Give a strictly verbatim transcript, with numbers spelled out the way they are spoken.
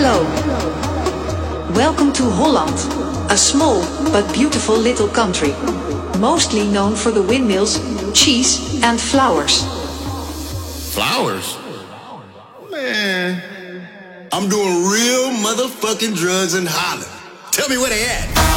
Hello. Welcome to Holland, a small but beautiful little country, mostly known for the windmills, cheese and flowers. Flowers? Man, I'm doing real motherfucking drugs in Holland. Tell me where they at.